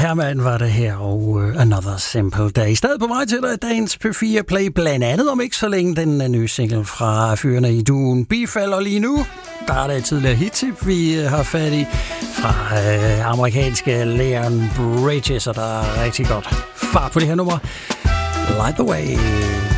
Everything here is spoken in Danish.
Herman var det her, og Another Simple Day. Stadig på vej til dig, dagens P4 Play, blandt andet om ikke så længe den nye single fra fyrene i duoen Bifald, og lige nu, der er det et tidligere hittip, vi har fat i, fra amerikanske Leon Bridges, og der er rigtig godt fart på det her nummer. Light the Way.